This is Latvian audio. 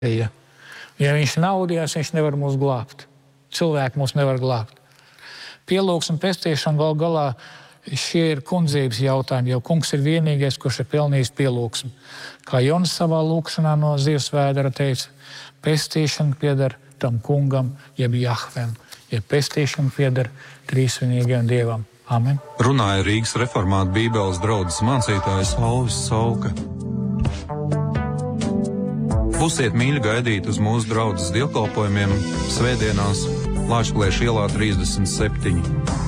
Ja viņš nav Dievs, viņš nevar mūs glābt. Cilvēki mūs nevar glābt. Pielūgsme, pestīšana gal galā šie ir kundzības jautājumi, jo kungs ir vienīgais, kurš ir pelnījis pielūgsmi. Kā Jonas savā lūkšanā no zivs vēdera teica, pestīšana pieder tam kungam, jeb Jahvem, jeb pestīšana pieder trīsvienīgajam Dievam. Amen. Runāja Rīgas reformātu Bībeles draudzes mācītājs Alvis Sauka. Būsiet mīļi gaidīt uz mūsu draudzes dievkalpojumiem svētdienās Lāčplēša ielā 37.